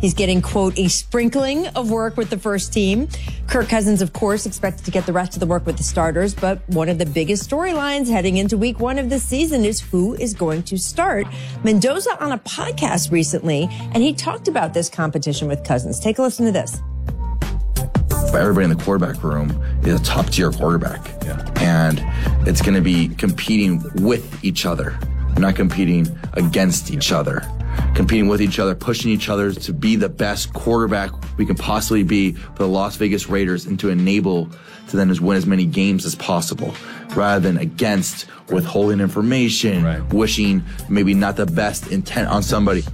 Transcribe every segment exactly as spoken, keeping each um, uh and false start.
He's getting, quote, a sprinkling of work with the first team. Kirk Cousins, of course, expected to get the rest of the work with the starters, but one of the biggest storylines heading into week one of this season is who is going to start. Mendoza on a podcast recently, and he talked about this competition with Cousins. Take a listen to this. Everybody in the quarterback room is a top-tier quarterback. Yeah. And it's going to be competing with each other, not competing against each other. Competing with each other, pushing each other to be the best quarterback we can possibly be for the Las Vegas Raiders and to enable to then win as many games as possible, rather than against, withholding information, right. wishing maybe not the best intent on somebody.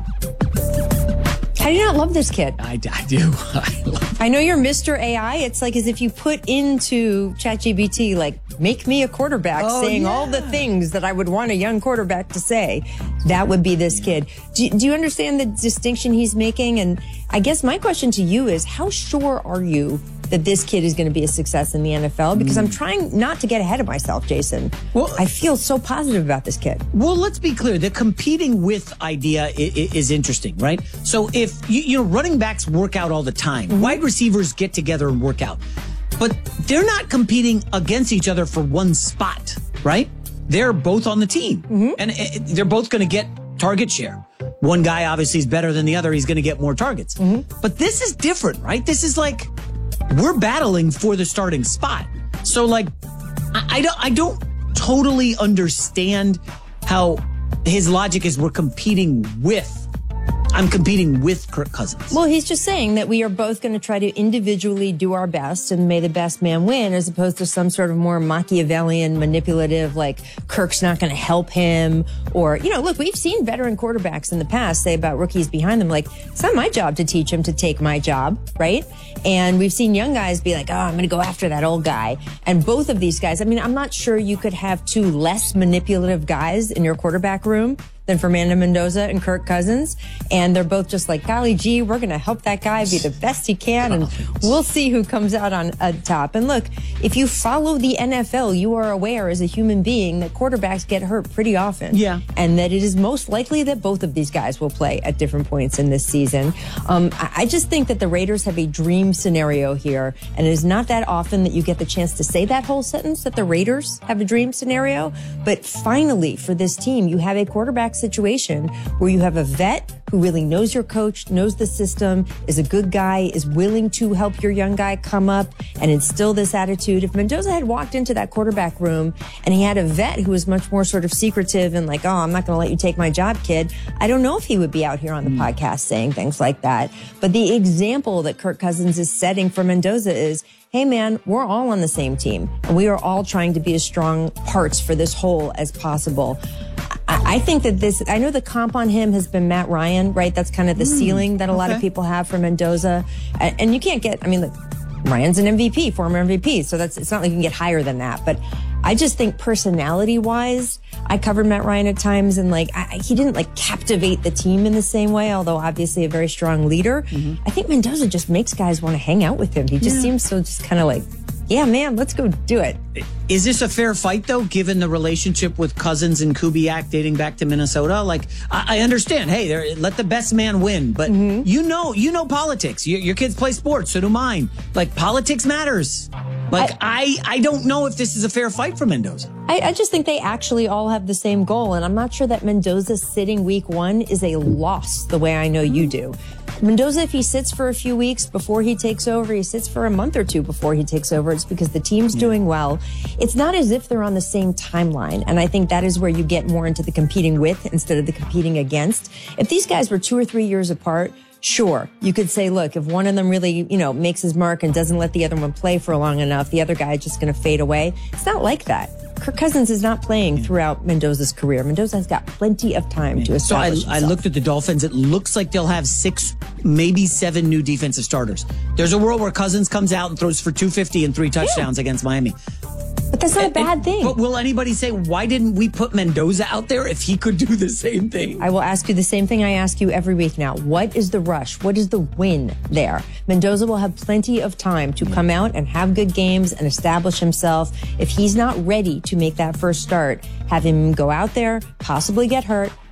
How do you not love this kid? I, I do. I love I know you're Mister A I. It's like as if you put into ChatGPT, like, make me a quarterback, Oh, saying yeah. all the things that I would want a young quarterback to say. That would be this kid. Do, do you understand the distinction he's making? And I guess my question to you is, how sure are you that this kid is going to be a success in the N F L? Because I'm trying not to get ahead of myself, Jason. Well- I feel so positive about this kid. Well, let's be clear. The competing with idea i- i- is interesting, right? So if, you, you know, running backs work out all the time. Mm-hmm. Wide receivers get together and work out. But they're not competing against each other for one spot, right? They're both on the team. Mm-hmm. And uh, they're both going to get target share. One guy obviously is better than the other. He's going to get more targets. Mm-hmm. But this is different, right? This is like, we're battling for the starting spot. So, like, I, I don't, I don't totally understand how his logic is we're competing with. I'm competing with Kirk Cousins. Well, he's just saying that we are both going to try to individually do our best and may the best man win, as opposed to some sort of more Machiavellian, manipulative, like Kirk's not going to help him. Or, you know, look, we've seen veteran quarterbacks in the past say about rookies behind them, like, it's not my job to teach him to take my job, right? And we've seen young guys be like, oh, I'm going to go after that old guy. And both of these guys, I mean, I'm not sure you could have two less manipulative guys in your quarterback room than Fernando Mendoza and Kirk Cousins. And they're both just like, golly gee, we're going to help that guy be the best he can. And we'll see who comes out on uh, top. And look, if you follow the N F L, you are aware as a human being that quarterbacks get hurt pretty often. Yeah. And that it is most likely that both of these guys will play at different points in this season. Um, I, I just think that the Raiders have a dream scenario here. And it is not that often that you get the chance to say that whole sentence, that the Raiders have a dream scenario. But finally, for this team, you have a quarterback situation where you have a vet who really knows your coach, knows the system, is a good guy, is willing to help your young guy come up and instill this attitude. If Mendoza had walked into that quarterback room and he had a vet who was much more sort of secretive and like, oh, I'm not going to let you take my job, kid, I don't know if he would be out here on the mm. podcast saying things like that. But the example that Kirk Cousins is setting for Mendoza is, hey, man, we're all on the same team, and we are all trying to be as strong parts for this whole as possible. I, I think that this, I know the comp on him has been Matt Ryan, right? That's kind of the mm, ceiling that a okay. lot of people have for Mendoza. And, and you can't get, I mean, look, Ryan's an M V P, former M V P, so that's, it's not like you can get higher than that. But I just think personality-wise, I covered Matt Ryan at times, and like I, he didn't like captivate the team in the same way, although obviously a very strong leader. Mm-hmm. I think Mendoza just makes guys want to hang out with him. He just yeah. seems so just kind of like, yeah, man, let's go do it. Is this a fair fight, though, given the relationship with Cousins and Kubiak dating back to Minnesota? Like, I, I understand, hey, let the best man win, but mm-hmm. you know you know politics. Your, your kids play sports, so do mine. Like, politics matters. Like, I, I, I don't know if this is a fair fight for Mendoza. I, I just think they actually all have the same goal, and I'm not sure that Mendoza sitting week one is a loss the way I know you do. Mendoza, if he sits for a few weeks before he takes over, he sits for a month or two before he takes over, it's because the team's yeah. doing well. It's not as if they're on the same timeline, and I think that is where you get more into the competing with instead of the competing against. If these guys were two or three years apart, sure, you could say, look, if one of them really, you know, makes his mark and doesn't let the other one play for long enough, the other guy is just going to fade away. It's not like that. Kirk Cousins is not playing throughout Mendoza's career. Mendoza has got plenty of time to establish So I, I looked at the Dolphins. It looks like they'll have six, maybe seven new defensive starters. There's a world where Cousins comes out and throws for two fifty and three touchdowns yeah. against Miami. But that's not and, a bad thing. But will anybody say, why didn't we put Mendoza out there if he could do the same thing? I will ask you the same thing I ask you every week now. What is the rush? What is the win there? Mendoza will have plenty of time to come out and have good games and establish himself. If he's not ready to make that first start, have him go out there, possibly get hurt,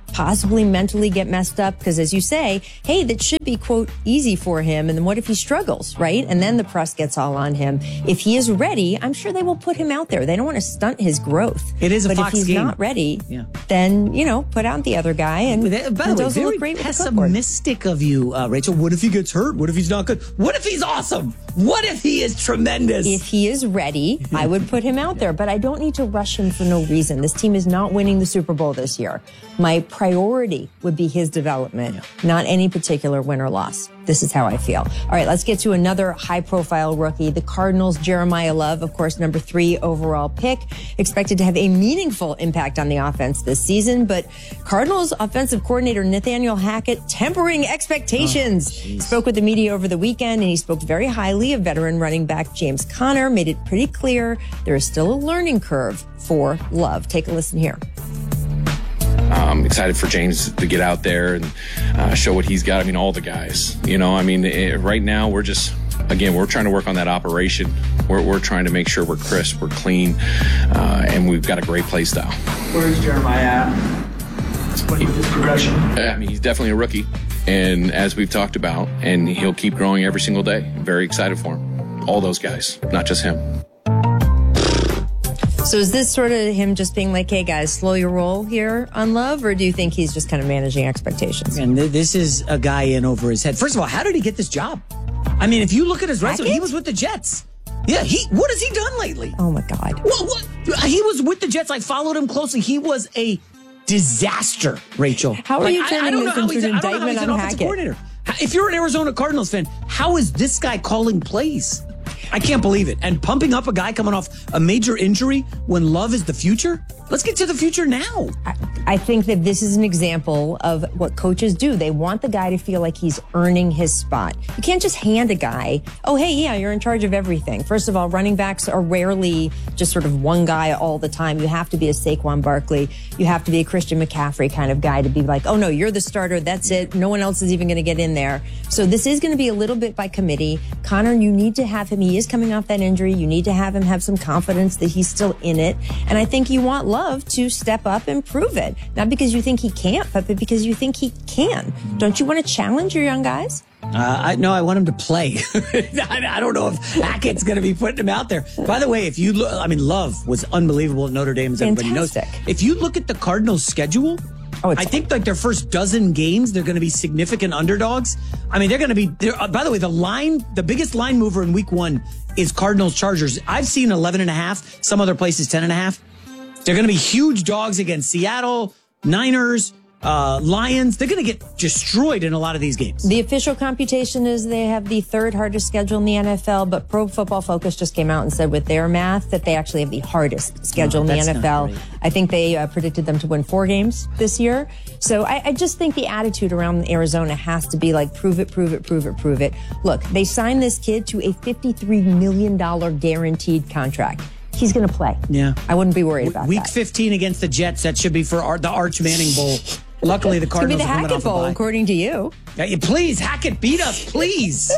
possibly mentally get messed up because, as you say, hey, that should be, quote, easy for him. And then what if he struggles, right? And then the press gets all on him. If he is ready, I'm sure they will put him out there. They don't want to stunt his growth. It is a but Fox if he's game. not ready, yeah. then, you know, put out the other guy. And, By the and way, those will very look great with the pessimistic of you, uh, Rachel. What if he gets hurt? What if he's not good? What if he's awesome? What if he is tremendous? If he is ready, I would put him out there, but I don't need to rush him for no reason. This team is not winning the Super Bowl this year. My priority would be his development, yeah. not any particular win or loss. This is how I feel. All right, let's get to another high-profile rookie, the Cardinals' Jeremiah Love, of course, number three overall pick, expected to have a meaningful impact on the offense this season. But Cardinals offensive coordinator Nathaniel Hackett tempering expectations. Oh, spoke with the media over the weekend, and he spoke very highly of veteran running back James Conner, made it pretty clear there is still a learning curve for Love. Take a listen here. I'm excited for James to get out there and uh, show what he's got. I mean, all the guys, you know, I mean, it, right now we're just, again, we're trying to work on that operation. We're, we're trying to make sure we're crisp, we're clean, uh, and we've got a great play style. Where is Jeremiah at? What with his progression? I mean, he's definitely a rookie, and as we've talked about, and he'll keep growing every single day. I'm very excited for him. All those guys, not just him. So is this sort of him just being like, hey, guys, slow your roll here on Love, or do you think he's just kind of managing expectations? And th- this is a guy in over his head. First of all, how did he get this job? I mean, if you look at his resume, he was with the Jets. Yeah, he. What has he done lately? Oh, my God. What, what? He was with the Jets. I followed him closely. He was a disaster, Rachel. How are like, you turning I, I don't this know into he's, an I don't know how he's indictment an on offensive Hackett? coordinator. If you're an Arizona Cardinals fan, how is this guy calling plays? I can't believe it. And pumping up a guy coming off a major injury when Love is the future? Let's get to the future now. I, I think that this is an example of what coaches do. They want the guy to feel like he's earning his spot. You can't just hand a guy, oh, hey, yeah, you're in charge of everything. First of all, running backs are rarely just sort of one guy all the time. You have to be a Saquon Barkley. You have to be a Christian McCaffrey kind of guy to be like, oh, no, you're the starter. That's it. No one else is even going to get in there. So this is going to be a little bit by committee. Conner, you need to have him. He is coming off that injury. You need to have him have some confidence that he's still in it. And I think you want Love to step up and prove it. Not because you think he can't, but because you think he can. Don't you want to challenge your young guys? Uh, I no, I want him to play. I, I don't know if Hackett's going to be putting him out there. By the way, if you look, I mean, Love was unbelievable at Notre Dame, as everybody knows. Fantastic. If you look at the Cardinals' schedule, Oh, it's I think like their first dozen games, they're going to be significant underdogs. I mean, they're going to be, uh, by the way, the line, the biggest line mover in week one is Cardinals Chargers. I've seen eleven and a half, some other places ten and a half. They're going to be huge dogs against Seattle, Niners, uh, Lions. They're going to get destroyed in a lot of these games. The official computation is they have the third hardest schedule in the N F L, but Pro Football Focus just came out and said with their math that they actually have the hardest schedule Oh, in the that's N F L. not great. I think they uh, predicted them to win four games this year. So I, I just think the attitude around Arizona has to be like, prove it, prove it, prove it, prove it. Look, they signed this kid to a fifty-three million dollars guaranteed contract. He's going to play. Yeah. I wouldn't be worried about Week that. fifteen against the Jets, that should be for Ar- the Arch Manning Bowl. Luckily, the It's going to Cardinals be the are coming Hackett off a Bowl, bye. according to you. Yeah, you- please, Hackett, beat us, please.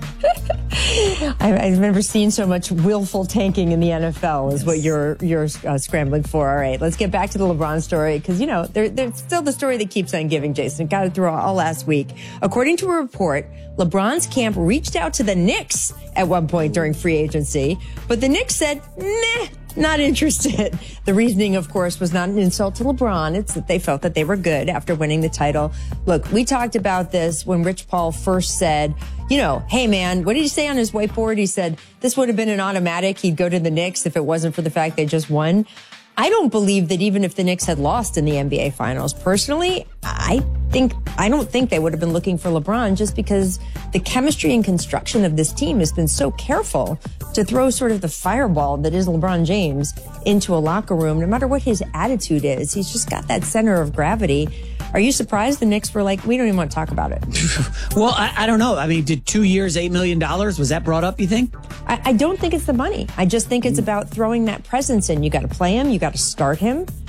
I, I've never seen so much willful tanking in the N F L is what you're you're uh, scrambling for. All right, let's get back to the LeBron story because, you know, there, there's still the story that keeps on giving, Jason. Got it through all last week. According to a report, LeBron's camp reached out to the Knicks at one point during free agency, but the Knicks said, nah, not interested. The reasoning, of course, was not an insult to LeBron. It's that they felt that they were good after winning the title. Look, we talked about this when Rich Paul first said, you know, hey, man, what did he say on his whiteboard? He said this would have been an automatic. He'd go to the Knicks if it wasn't for the fact they just won. I don't believe that even if the Knicks had lost in the N B A Finals, personally, I think I don't think they would have been looking for LeBron just because the chemistry and construction of this team has been so careful to throw sort of the fireball that is LeBron James into a locker room. No matter what his attitude is, he's just got that center of gravity. Are you surprised the Knicks were like, we don't even want to talk about it? Well, I, I don't know. I mean, did two years, eight million dollars, was that brought up, you think? I, I don't think it's the money. I just think it's about throwing that presence in. You got to play him. You got to start him.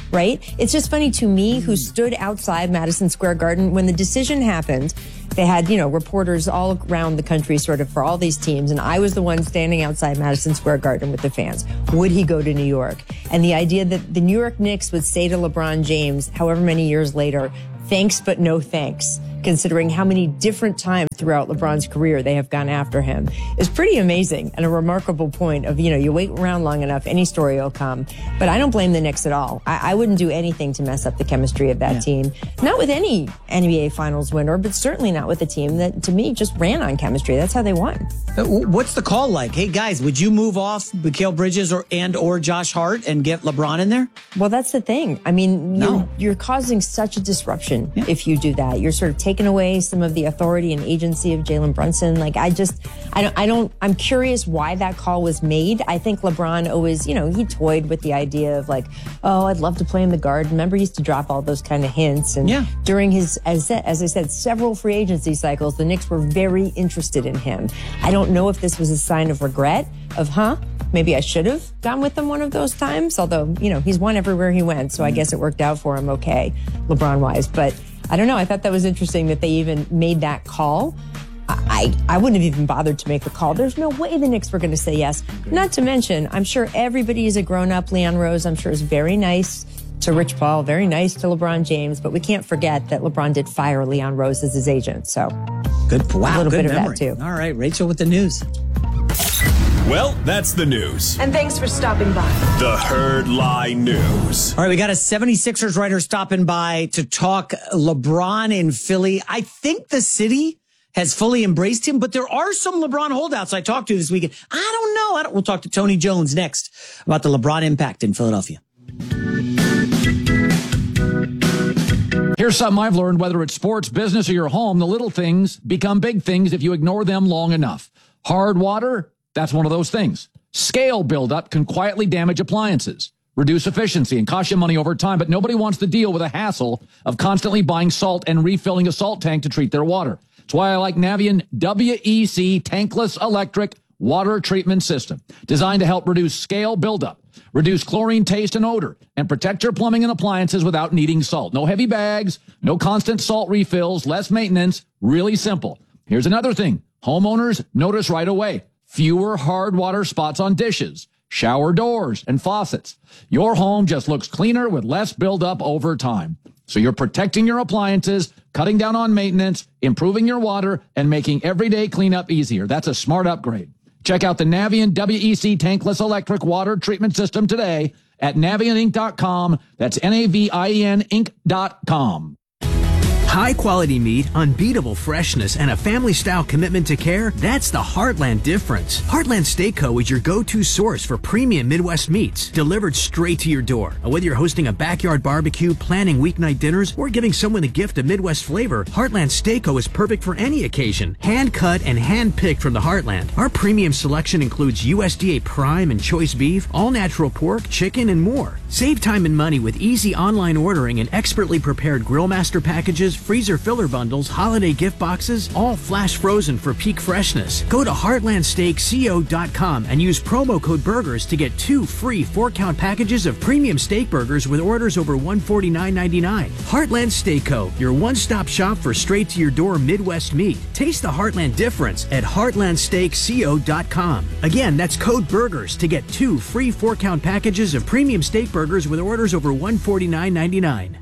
right? It's just funny to me, who stood outside Madison Square Garden when the decision happened. They had, you know, reporters all around the country sort of for all these teams. And I was the one standing outside Madison Square Garden with the fans. Would he go to New York? And the idea that the New York Knicks would say to LeBron James, however many years later, thanks, but no thanks, considering how many different times throughout LeBron's career they have gone after him, is pretty amazing and a remarkable point of, you know, you wait around long enough, any story will come. But I don't blame the Knicks at all. I, I wouldn't do anything to mess up the chemistry of that yeah. team. Not with any N B A Finals winner, but certainly not with a team that, to me, just ran on chemistry. That's how they won. What's the call like? Hey, guys, would you move off Mikal Bridges or and or Josh Hart and get LeBron in there? Well, that's the thing. I mean, no. you're, you're causing such a disruption yeah. if you do that. You're sort of taking away some of the authority and agency of Jalen Brunson. Like, I just, I don't, I don't, I'm curious why that call was made. I think LeBron always, you know, he toyed with the idea of like, oh, I'd love to play in the guard. Remember, he used to drop all those kind of hints. And yeah. during his, as, as I said, several free agency cycles, the Knicks were very interested in him. I don't know if this was a sign of regret of, huh? Maybe I should have gone with him one of those times. Although, you know, he's won everywhere he went. So I guess it worked out for him okay, LeBron-wise. But I don't know. I thought that was interesting that they even made that call. I, I wouldn't have even bothered to make the call. There's no way the Knicks were going to say yes. Not to mention, I'm sure everybody is a grown-up. Leon Rose, I'm sure, is very nice to Rich Paul, very nice to LeBron James. But we can't forget that LeBron did fire Leon Rose as his agent. So good. Wow, a little good bit memory. of that, too. All right, Rachel with the news. Well, that's the news. And thanks for stopping by. The Herd Lie News. All right, we got a seventy-sixers writer stopping by to talk LeBron in Philly. I think the city has fully embraced him, but there are some LeBron holdouts I talked to this weekend. I don't know. I don't, we'll talk to Tony Jones next about the LeBron impact in Philadelphia. Here's something I've learned, whether it's sports, business, or your home, the little things become big things if you ignore them long enough. Hard water, that's one of those things. Scale buildup can quietly damage appliances, reduce efficiency, and cost you money over time, but nobody wants to deal with the hassle of constantly buying salt and refilling a salt tank to treat their water. That's why I like Navien W E C tankless electric water treatment system, designed to help reduce scale buildup, reduce chlorine taste and odor, and protect your plumbing and appliances without needing salt. No heavy bags, no constant salt refills, less maintenance, really simple. Here's another thing. Homeowners notice right away. Fewer hard water spots on dishes, shower doors, and faucets. Your home just looks cleaner with less buildup over time. So you're protecting your appliances, cutting down on maintenance, improving your water, and making everyday cleanup easier. That's a smart upgrade. Check out the Navien W E C tankless electric water treatment system today at navien inc dot com. That's N A V I E N Inc dot com. High quality meat, unbeatable freshness, and a family style commitment to care, that's the Heartland difference. Heartland Steak Co. is your go-to source for premium Midwest meats, delivered straight to your door. Whether you're hosting a backyard barbecue, planning weeknight dinners, or giving someone a gift of Midwest flavor, Heartland Steak Co. is perfect for any occasion. Hand cut and hand picked from the Heartland. Our premium selection includes U S D A prime and choice beef, all natural pork, chicken, and more. Save time and money with easy online ordering and expertly prepared Grillmaster packages, freezer filler bundles, holiday gift boxes, all flash frozen for peak freshness. Go to heartland steak co dot com and use promo code BURGERS to get two free four-count packages of premium steak burgers with orders over one hundred forty-nine ninety-nine. Heartland Steak Co., your one-stop shop for straight-to-your-door Midwest meat. Taste the Heartland difference at heartland steak co dot com. Again, that's code BURGERS to get two free four-count packages of premium steak burgers with orders over one hundred forty-nine ninety-nine.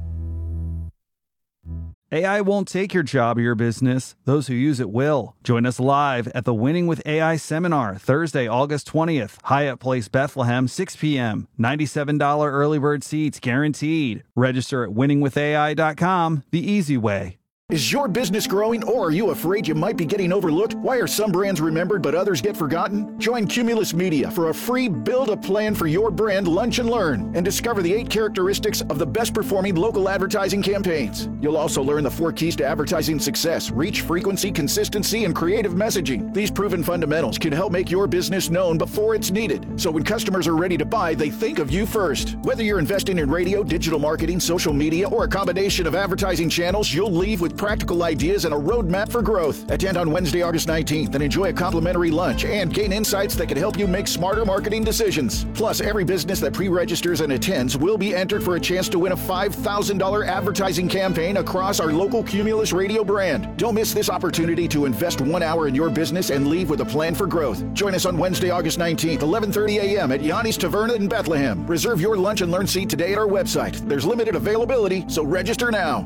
A I won't take your job or your business. Those who use it will. Join us live at the Winning with A I seminar, Thursday, August twentieth, Hyatt Place, Bethlehem, six p.m. ninety-seven dollars early bird seats guaranteed. Register at winning with A I dot com, the easy way. Is your business growing, or are you afraid you might be getting overlooked? Why are some brands remembered but others get forgotten? Join Cumulus Media for a free Build a Plan for Your Brand Lunch and Learn and discover the eight characteristics of the best performing local advertising campaigns. You'll also learn the four keys to advertising success: reach, frequency, consistency, and creative messaging. These proven fundamentals can help make your business known before it's needed, so when customers are ready to buy, they think of you first. Whether you're investing in radio, digital marketing, social media, or a combination of advertising channels, you'll leave with practical ideas and a roadmap for growth. Attend on Wednesday, August nineteenth and enjoy a complimentary lunch and gain insights that can help you make smarter marketing decisions. Plus, every business that pre-registers and attends will be entered for a chance to win a five thousand dollars advertising campaign across our local Cumulus radio brand. Don't miss this opportunity to invest one hour in your business and leave with a plan for growth. Join us on Wednesday, August nineteenth, eleven thirty a.m. at Yanni's Taverna in Bethlehem. Reserve your lunch and learn seat today at our website. There's limited availability, so register now.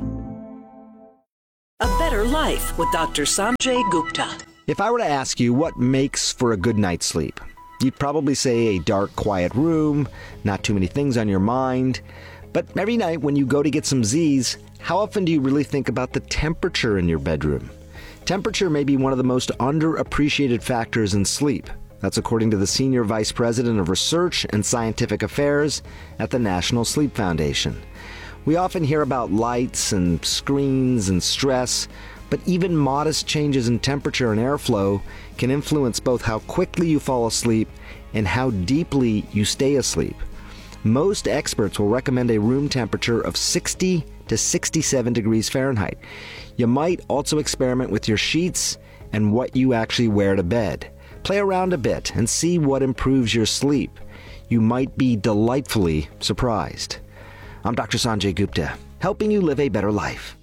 A Better Life with Doctor Sanjay Gupta. If I were to ask you what makes for a good night's sleep, you'd probably say a dark, quiet room, not too many things on your mind. But every night when you go to get some Z's, how often do you really think about the temperature in your bedroom? Temperature may be one of the most underappreciated factors in sleep. That's according to the Senior Vice President of Research and Scientific Affairs at the National Sleep Foundation. We often hear about lights and screens and stress, but even modest changes in temperature and airflow can influence both how quickly you fall asleep and how deeply you stay asleep. Most experts will recommend a room temperature of sixty to sixty-seven degrees Fahrenheit. You might also experiment with your sheets and what you actually wear to bed. Play around a bit and see what improves your sleep. You might be delightfully surprised. I'm Doctor Sanjay Gupta, helping you live a better life.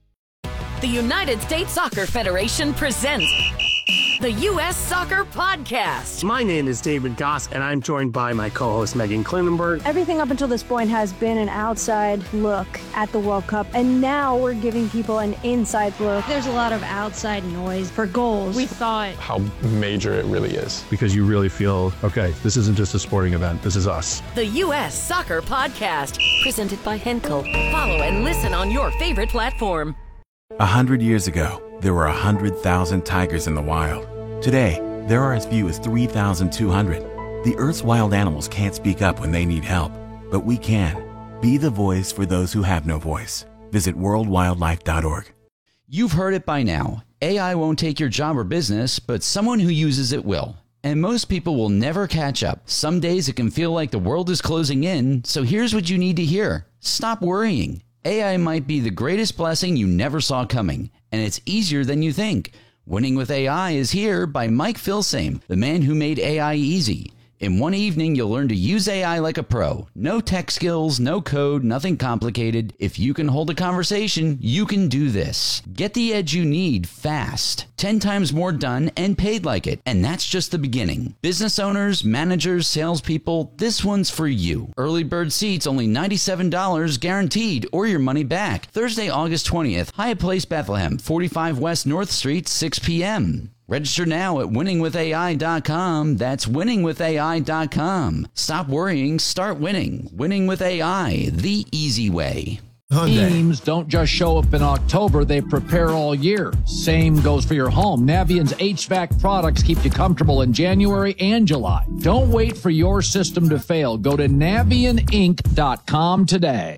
The United States Soccer Federation presents the U S Soccer Podcast. My name is David Goss, and I'm joined by my co-host Megan Klinenberg. Everything up until this point has been an outside look at the World Cup, and now we're giving people an inside look. There's a lot of outside noise for goals. We thought how major it really is. Because you really feel, okay, this isn't just a sporting event, this is us. The U S Soccer Podcast, presented by Henkel. Follow and listen on your favorite platform. A hundred years ago, there were a hundred thousand tigers in the wild. Today, there are as few as three thousand two hundred. The Earth's wild animals can't speak up when they need help, but we can. Be the voice for those who have no voice. Visit world wildlife dot org. You've heard it by now. A I won't take your job or business, but someone who uses it will. And most people will never catch up. Some days it can feel like the world is closing in, so here's what you need to hear. Stop worrying. A I might be the greatest blessing you never saw coming, and it's easier than you think. Winning with A I is here by Mike Filsame, the man who made A I easy. In one evening, you'll learn to use A I like a pro. No tech skills, no code, nothing complicated. If you can hold a conversation, you can do this. Get the edge you need fast. Ten times more done and paid like it. And that's just the beginning. Business owners, managers, salespeople, this one's for you. Early bird seats only ninety-seven dollars guaranteed or your money back. Thursday, August twentieth, Hyatt Place, Bethlehem, forty-five West North Street, six p.m. Register now at winning with A I dot com. That's winning with A I dot com. Stop worrying, start winning. Winning with A I, the easy way. Teams don't just show up in October, they prepare all year. Same goes for your home. Navient's H V A C products keep you comfortable in January and July. Don't wait for your system to fail. Go to navient inc dot com today.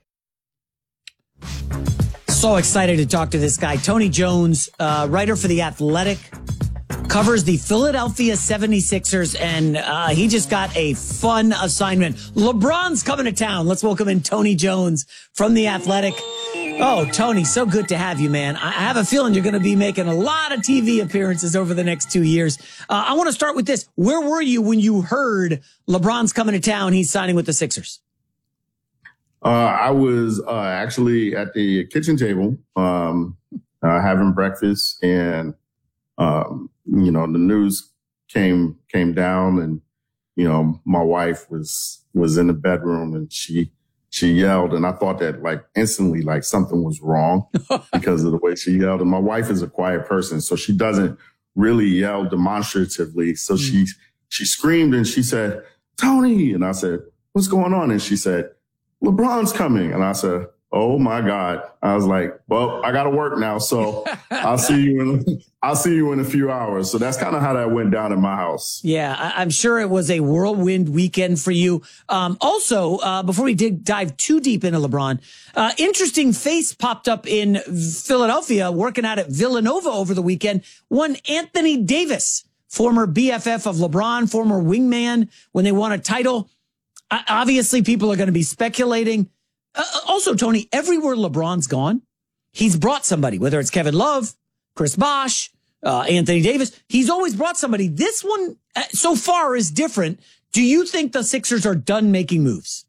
So excited to talk to this guy. Tony Jones, uh, writer for The Athletic, covers the Philadelphia seventy-sixers, and uh, he just got a fun assignment. LeBron's coming to town. Let's welcome in Tony Jones from The Athletic. Oh, Tony, so good to have you, man. I have a feeling you're going to be making a lot of T V appearances over the next two years. Uh, I want to start with this. Where were you when you heard LeBron's coming to town? He's signing with the Sixers. Uh, I was uh, actually at the kitchen table um, uh, having breakfast, and um, you know, the news came came down, and you know, my wife was was in the bedroom, and she she yelled, and I thought that like instantly like something was wrong because of the way she yelled. And my wife is a quiet person, so she doesn't really yell demonstratively. So mm. she she screamed and she said, "Tony!" And I said, "What's going on?" And she said, "LeBron's coming." And I said, "Oh my God." I was like, "Well, I got to work now. So I'll see you in, I'll see you in a few hours." So that's kind of how that went down in my house. Yeah, I, I'm sure it was a whirlwind weekend for you. Um, also, uh, before we dig, dive too deep into LeBron, uh, interesting face popped up in Philadelphia working out at Villanova over the weekend. One Anthony Davis, former B F F of LeBron, former wingman when they won a title. Uh, obviously, people are going to be speculating. Uh, also, Tony, everywhere LeBron's gone, he's brought somebody, whether it's Kevin Love, Chris Bosh, uh, Anthony Davis. He's always brought somebody. This one uh, so far is different. Do you think the Sixers are done making moves?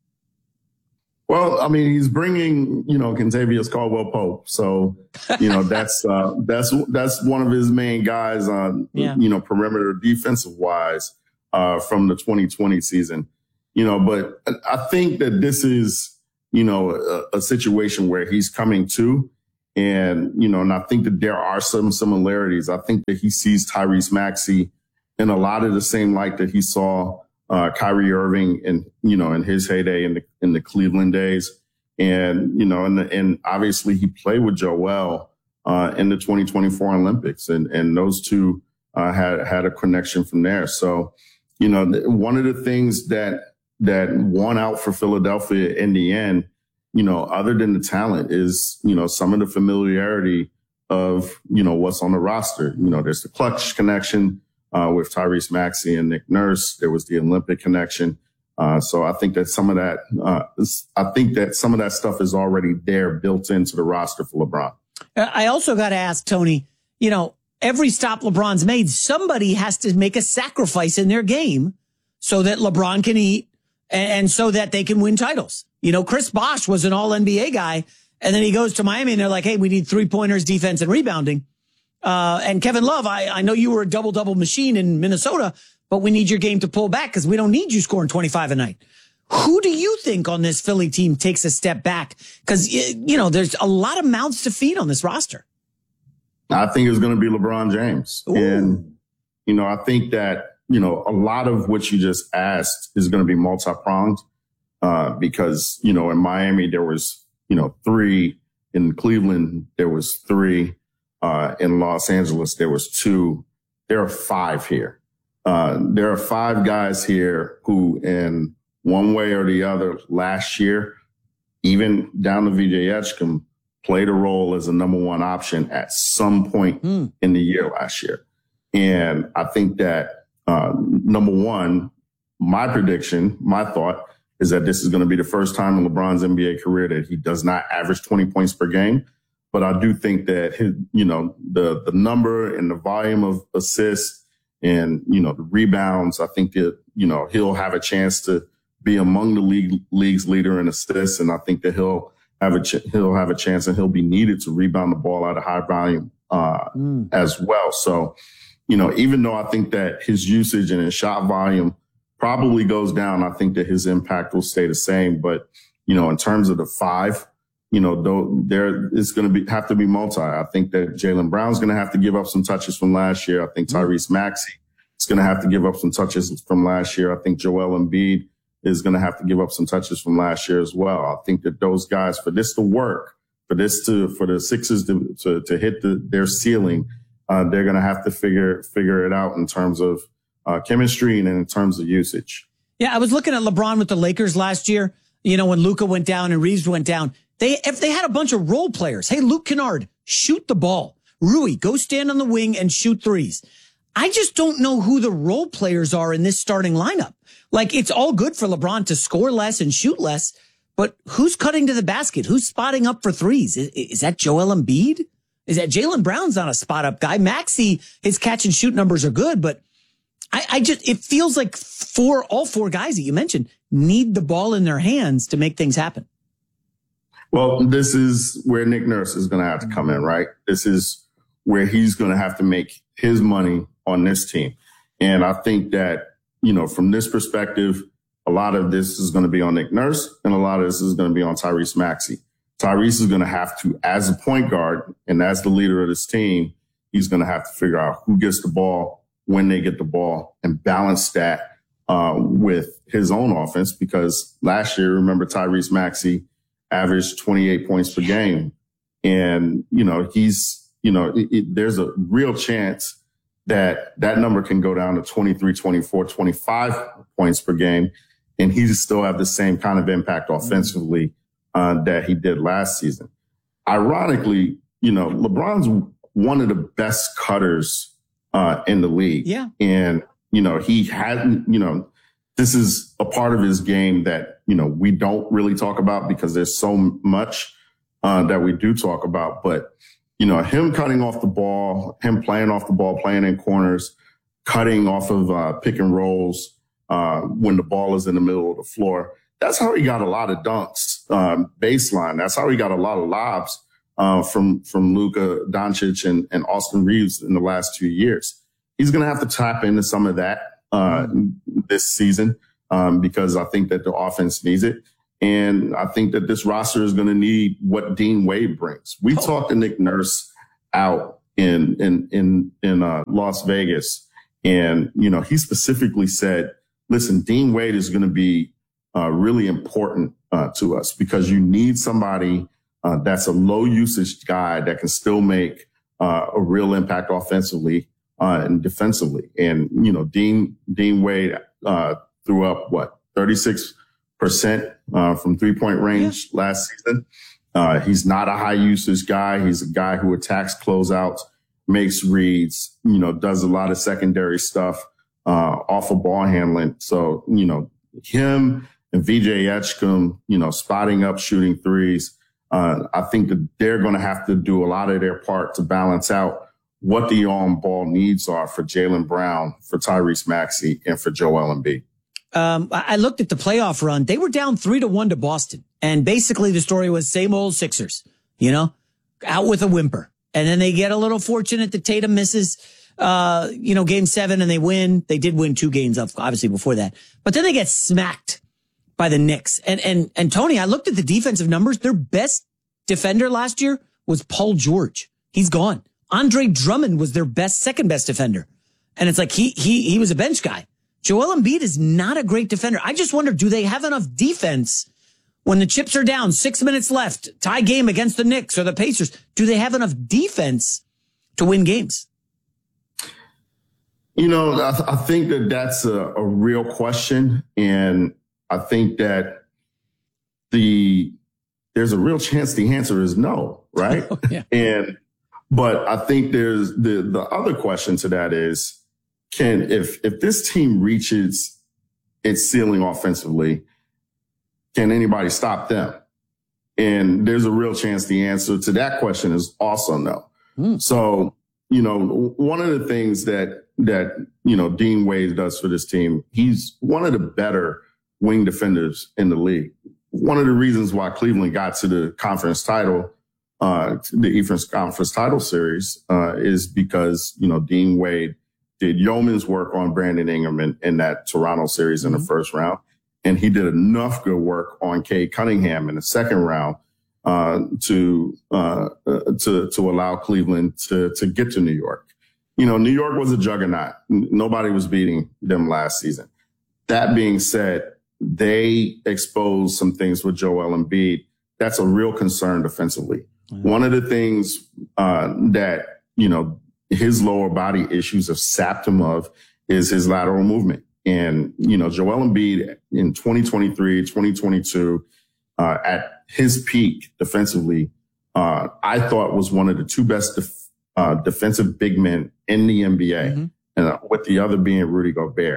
Well, I mean, he's bringing, you know, Kentavious Caldwell-Pope. So, you know, that's, uh, that's, that's one of his main guys on, yeah. you know, perimeter defensive wise, uh, from the twenty twenty season, you know, but I think that this is, you know, a, a situation where he's coming to, and, you know, and I think that there are some similarities. I think that he sees Tyrese Maxey in a lot of the same light that he saw Uh, Kyrie Irving and, you know, in his heyday in the, in the Cleveland days. And, you know, and, and obviously he played with Joel, uh, in the twenty twenty-four Olympics, and, and those two, uh, had, had a connection from there. So, you know, one of the things that, that won out for Philadelphia in the end, you know, other than the talent is, you know, some of the familiarity of, you know, what's on the roster. You know, there's the clutch connection. Uh, with Tyrese Maxey and Nick Nurse, there was the Olympic connection. Uh, so I think that some of that, uh, is, I think that some of that stuff is already there, built into the roster for LeBron. I also got to ask Tony, you know, every stop LeBron's made, somebody has to make a sacrifice in their game so that LeBron can eat and, and so that they can win titles. You know, Chris Bosh was an all N B A guy, and then he goes to Miami and they're like, hey, we need three pointers, defense, and rebounding. Uh, and Kevin Love, I, I know you were a double-double machine in Minnesota, but we need your game to pull back because we don't need you scoring twenty-five a night. Who do you think on this Philly team takes a step back? Because, you know, there's a lot of mouths to feed on this roster. I think it's going to be LeBron James. Ooh. And, you know, I think that, you know, a lot of what you just asked is going to be multi-pronged uh, because, you know, in Miami, there was, you know, three. In Cleveland, there was three. Uh, in Los Angeles, there was two. There are five here. Uh, there are five guys here who, in one way or the other, last year, even down to V J Edgecombe, played a role as a number one option at some point mm. in the year last year. And I think that, uh, number one, my prediction, my thought is that this is going to be the first time in LeBron's N B A career that he does not average twenty points per game. But I do think that his, you know, the, the number and the volume of assists and, you know, the rebounds, I think that, you know, he'll have a chance to be among the league league's leader in assists. And I think that he'll have a, ch- he'll have a chance and he'll be needed to rebound the ball out of high volume, uh, mm. as well. So, you know, even though I think that his usage and his shot volume probably goes down, I think that his impact will stay the same. But, you know, in terms of the five, you know, though there is going to be have to be multi. I think that Jaylen Brown's going to have to give up some touches from last year. I think Tyrese Maxey is going to have to give up some touches from last year. I think Joel Embiid is going to have to give up some touches from last year as well. I think that those guys, for this to work, for this to for the Sixers to to, to hit the, their ceiling, uh, they're going to have to figure figure it out in terms of uh, chemistry and in terms of usage. Yeah, I was looking at LeBron with the Lakers last year. You know, when Luka went down and Reeves went down. They, if they had a bunch of role players, hey, Luke Kennard, shoot the ball. Rui, go stand on the wing and shoot threes. I just don't know who the role players are in this starting lineup. Like, it's all good for LeBron to score less and shoot less, but who's cutting to the basket? Who's spotting up for threes? Is, is that Joel Embiid? Is that Jaylen Brown's not a spot up guy? Maxey, his catch and shoot numbers are good, but I, I just, it feels like four, all four guys that you mentioned need the ball in their hands to make things happen. Well, this is where Nick Nurse is going to have to come in, right? This is where he's going to have to make his money on this team. And I think that, you know, from this perspective, a lot of this is going to be on Nick Nurse and a lot of this is going to be on Tyrese Maxey. Tyrese is going to have to, as a point guard and as the leader of this team, he's going to have to figure out who gets the ball, when they get the ball, and balance that uh, with his own offense. Because last year, remember, Tyrese Maxey averaged twenty-eight points per game. And, you know, he's, you know, it, it, there's a real chance that that number can go down to twenty-three, twenty-four, twenty-five points per game. And he still have the same kind of impact offensively uh, that he did last season. Ironically, you know, LeBron's one of the best cutters uh, in the league. Yeah. And, you know, he hadn't, you know, this is a part of his game that, you know, we don't really talk about because there's so much. uh, that we do talk about. But, you know, him cutting off the ball, him playing off the ball, playing in corners, cutting off of uh, pick and rolls uh, when the ball is in the middle of the floor. That's how he got a lot of dunks, um, baseline. That's how he got a lot of lobs uh, from from Luka Doncic and, and Austin Reeves in the last two years. He's going to have to tap into some of that uh, this season um, because I think that the offense needs it. And I think that this roster is going to need what Dean Wade brings. We oh. talked to Nick Nurse out in in in in uh, Las Vegas, and you know he specifically said, "Listen, Dean Wade is going to be uh, really important uh, to us because you need somebody uh, that's a low usage guy that can still make uh, a real impact offensively uh, and defensively." And you know, Dean Dean Wade uh, threw up what thirty-six percent uh, from three point range yeah. last season. Uh, he's not a high usage guy. He's a guy who attacks closeouts, makes reads, you know, does a lot of secondary stuff uh, off of ball handling. So, you know, him and V J Etchkum, you know, spotting up, shooting threes. Uh, I think that they're going to have to do a lot of their part to balance out what the on-ball needs are for Jaylen Brown, for Tyrese Maxey, and for Joel Embiid. Um, I looked at the playoff run. They were down three to one to Boston. And basically the story was same old Sixers, you know, out with a whimper. And then they get a little fortunate that Tatum misses, uh, you know, game seven and they win. They did win two games, obviously, before that. But then they get smacked by the Knicks. And, and, and Tony, I looked at the defensive numbers. Their best defender last year was Paul George. He's gone. Andre Drummond was their best, second best defender. And it's like he, he, he was a bench guy. Joel Embiid is not a great defender. I just wonder, do they have enough defense when the chips are down, six minutes left, tie game against the Knicks or the Pacers? Do they have enough defense to win games? You know, I, th- I think that that's a, a real question. And I think that the there's a real chance the answer is no, right? Oh, yeah. And but I think there's the the other question to that is, Can if if this team reaches its ceiling offensively, can anybody stop them? And there's a real chance the answer to that question is also no. Mm. So, you know, one of the things that that you know Dean Wade does for this team, he's one of the better wing defenders in the league. One of the reasons why Cleveland got to the conference title, uh, the Eastern Conference title series, uh, is because you know Dean Wade did yeoman's work on Brandon Ingram in, in that Toronto series in mm-hmm. the first round. And he did enough good work on Cade Cunningham in the second round uh, to uh, uh, to to allow Cleveland to to get to New York. You know, New York was a juggernaut. Nobody was beating them last season. That being said, they exposed some things with Joel Embiid. That's a real concern defensively. Mm-hmm. One of the things uh, that, you know, his lower body issues have sapped him of is his lateral movement. And, you know, Joel Embiid in twenty twenty-three, twenty twenty-two, uh, at his peak defensively, uh, I thought was one of the two best def- uh, defensive big men in the N B A, mm-hmm. and uh, with the other being Rudy Gobert.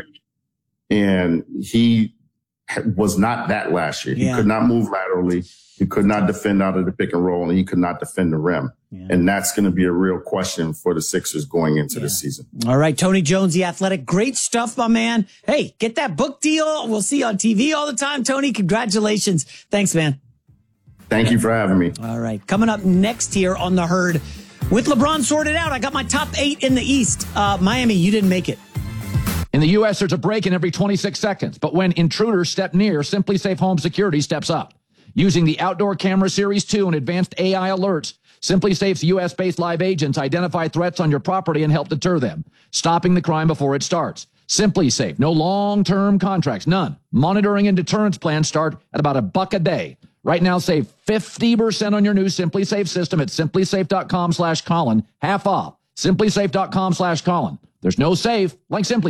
And he was not that last year. Yeah. He could not move laterally. He could not defend out of the pick and roll, and he could not defend the rim. Yeah. And that's going to be a real question for the Sixers going into yeah. the season. All right, Tony Jones, The Athletic. Great stuff, my man. Hey, get that book deal. We'll see you on T V all the time. Tony, congratulations. Thanks, man. Thank you for having me. All right. Coming up next here on The Herd, with LeBron sorted out, I got my top eight in the East. Uh, Miami, you didn't make it. In the U S, there's a break-in every twenty-six seconds. But when intruders step near, Simply Safe Home Security steps up. Using the Outdoor Camera Series two and advanced A I alerts, Simply Safe's U S-based live agents identify threats on your property and help deter them, stopping the crime before it starts. Simply Safe, no long-term contracts, none. Monitoring and deterrence plans start at about a buck a day. Right now, save fifty percent on your new Simply Safe system at simplysafe.com slash Colin, half off. simplysafe.com slash Colin. There's no safe like Simply Safe.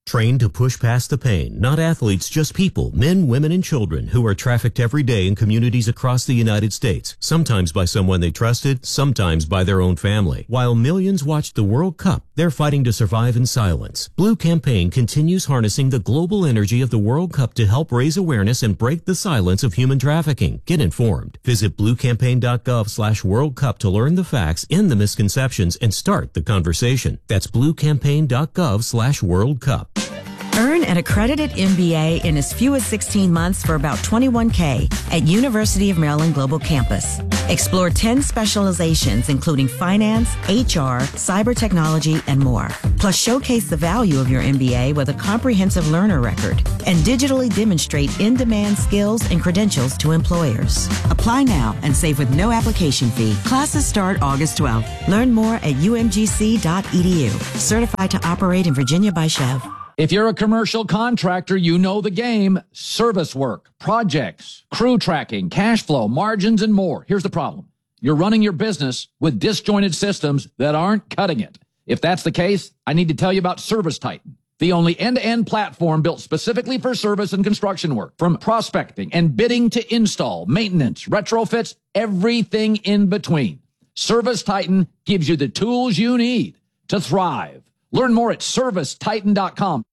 Trained to push past the pain, not athletes, just people, men, women, and children who are trafficked every day in communities across the United States, sometimes by someone they trusted, sometimes by their own family. While millions watch the World Cup, they're fighting to survive in silence. Blue Campaign continues harnessing the global energy of the World Cup to help raise awareness and break the silence of human trafficking. Get informed. Visit bluecampaign.gov slash World Cup to learn the facts, end the misconceptions, and start the conversation. That's bluecampaign.gov slash World Cup. Earn an accredited M B A in as few as sixteen months for about twenty-one thousand dollars at University of Maryland Global Campus. Explore ten specializations, including finance, H R, cyber technology, and more. Plus, showcase the value of your M B A with a comprehensive learner record and digitally demonstrate in-demand skills and credentials to employers. Apply now and save with no application fee. Classes start August twelfth. Learn more at u m g c dot e d u. Certified to operate in Virginia by Chev. If you're a commercial contractor, you know the game. Service work, projects, crew tracking, cash flow, margins, and more. Here's the problem. You're running your business with disjointed systems that aren't cutting it. If that's the case, I need to tell you about Service Titan, the only end-to-end platform built specifically for service and construction work. From prospecting and bidding to install, maintenance, retrofits, everything in between. Service Titan gives you the tools you need to thrive. Learn more at service titan dot com.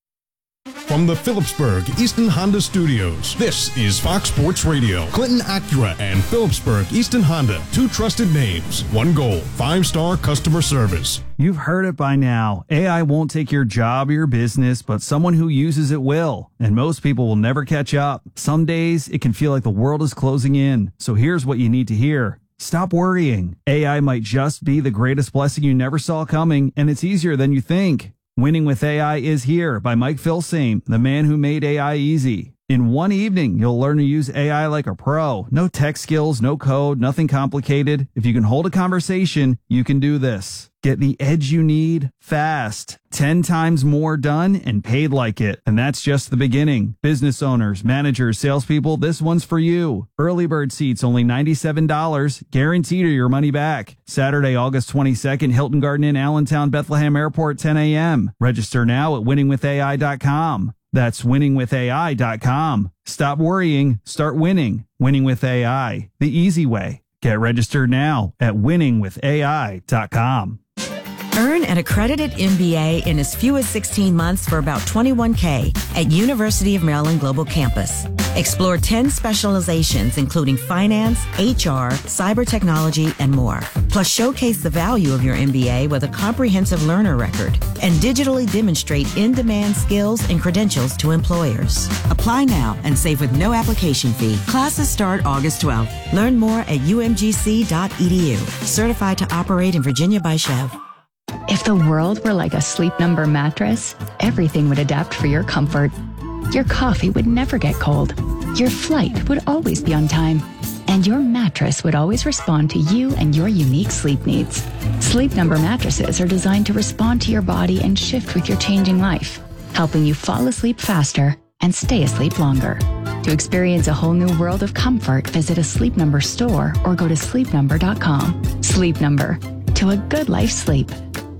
From the Phillipsburg Easton Honda Studios, this is Fox Sports Radio. Clinton Acura and Phillipsburg Easton Honda, two trusted names, one goal, five-star customer service. You've heard it by now. A I won't take your job or your business, but someone who uses it will. And most people will never catch up. Some days, it can feel like the world is closing in. So here's what you need to hear. Stop worrying. A I might just be the greatest blessing you never saw coming, and it's easier than you think. Winning with A I is here by Mike Filsaime, the man who made A I easy. In one evening, you'll learn to use A I like a pro. No tech skills, no code, nothing complicated. If you can hold a conversation, you can do this. Get the edge you need fast. Ten times more done and paid like it. And that's just the beginning. Business owners, managers, salespeople, this one's for you. Early bird seats only ninety-seven dollars. Guaranteed or your money back. Saturday, August twenty-second, Hilton Garden Inn, Allentown, Bethlehem Airport, ten a.m. Register now at winning with A I dot com. That's winning with A I dot com. Stop worrying. Start winning. Winning with A I. The easy way. Get registered now at winning with A I dot com. Earn an accredited M B A in as few as sixteen months for about twenty-one thousand dollars at University of Maryland Global Campus. Explore ten specializations, including finance, H R, cyber technology, and more. Plus, showcase the value of your M B A with a comprehensive learner record and digitally demonstrate in-demand skills and credentials to employers. Apply now and save with no application fee. Classes start August twelfth. Learn more at u m g c dot e d u. Certified to operate in Virginia by Chev. If the world were like a Sleep Number mattress, everything would adapt for your comfort. Your coffee would never get cold. Your flight would always be on time. And your mattress would always respond to you and your unique sleep needs. Sleep Number mattresses are designed to respond to your body and shift with your changing life, helping you fall asleep faster and stay asleep longer. To experience a whole new world of comfort, visit a Sleep Number store or go to sleep number dot com. Sleep Number. To a good life sleep.